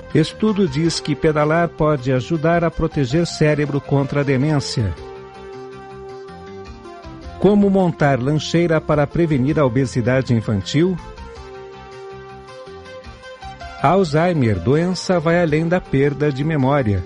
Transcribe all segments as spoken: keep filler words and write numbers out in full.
Estudo diz que pedalar pode ajudar a proteger cérebro contra a demência. Como montar lancheira para prevenir a obesidade infantil? Alzheimer, doença vai além da perda de memória.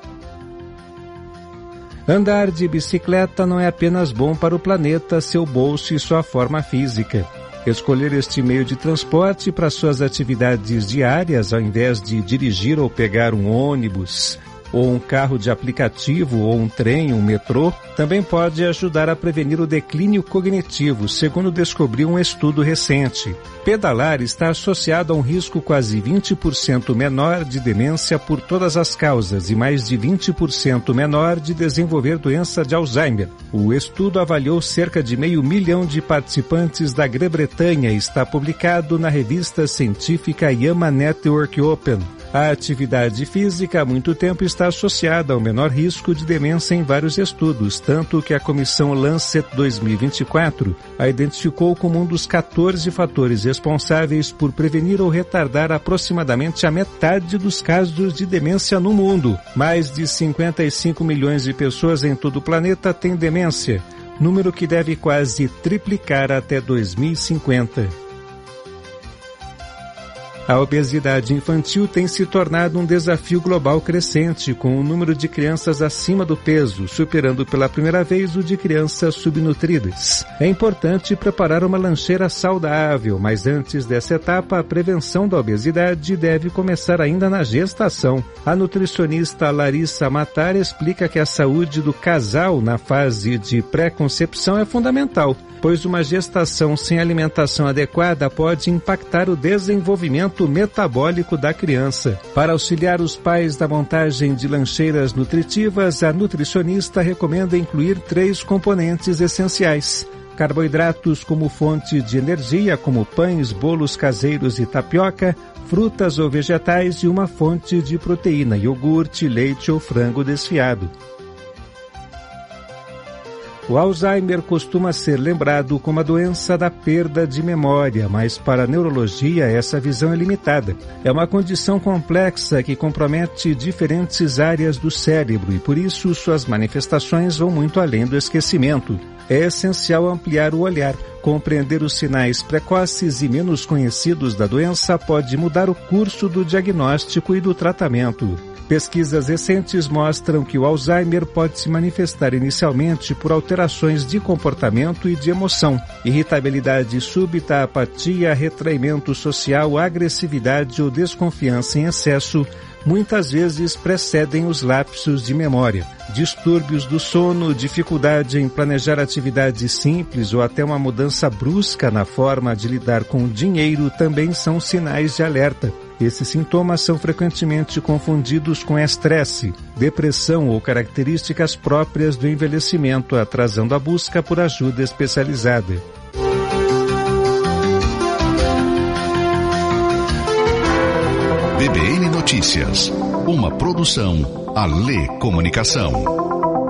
Andar de bicicleta não é apenas bom para o planeta, seu bolso e sua forma física. Escolher este meio de transporte para suas atividades diárias, ao invés de dirigir ou pegar um ônibus, ou um carro de aplicativo, ou um trem, um metrô, também pode ajudar a prevenir o declínio cognitivo, segundo descobriu um estudo recente. Pedalar está associado a um risco quase vinte por cento menor de demência por todas as causas e mais de vinte por cento menor de desenvolver doença de Alzheimer. O estudo avaliou cerca de meio milhão de participantes da Grã-Bretanha e está publicado na revista científica JAMA Network Open. A atividade física há muito tempo está associada ao menor risco de demência em vários estudos, tanto que a comissão Lancet dois mil e vinte e quatro a identificou como um dos quatorze fatores responsáveis por prevenir ou retardar aproximadamente a metade dos casos de demência no mundo. Mais de cinquenta e cinco milhões de pessoas em todo o planeta têm demência, número que deve quase triplicar até dois mil e cinquenta. A obesidade infantil tem se tornado um desafio global crescente, com o número de crianças acima do peso, superando pela primeira vez o de crianças subnutridas. É importante preparar uma lancheira saudável, mas antes dessa etapa, a prevenção da obesidade deve começar ainda na gestação. A nutricionista Larissa Matar explica que a saúde do casal na fase de pré-concepção é fundamental, pois uma gestação sem alimentação adequada pode impactar o desenvolvimento metabólico da criança. Para auxiliar os pais da montagem de lancheiras nutritivas, a nutricionista recomenda incluir três componentes essenciais: carboidratos como fonte de energia, como pães, bolos caseiros e tapioca, frutas ou vegetais e uma fonte de proteína, iogurte, leite ou frango desfiado. O Alzheimer costuma ser lembrado como a doença da perda de memória, mas para a neurologia essa visão é limitada. É uma condição complexa que compromete diferentes áreas do cérebro e por isso suas manifestações vão muito além do esquecimento. É essencial ampliar o olhar. Compreender os sinais precoces e menos conhecidos da doença pode mudar o curso do diagnóstico e do tratamento. Pesquisas recentes mostram que o Alzheimer pode se manifestar inicialmente por alterações de comportamento e de emoção, irritabilidade súbita, apatia, retraimento social, agressividade ou desconfiança em excesso, muitas vezes precedem os lapsos de memória. Distúrbios do sono, dificuldade em planejar atividades simples ou até uma mudança brusca na forma de lidar com o dinheiro também são sinais de alerta. Esses sintomas são frequentemente confundidos com estresse, depressão ou características próprias do envelhecimento, atrasando a busca por ajuda especializada. B B N Notícias, uma produção Alê Comunicação.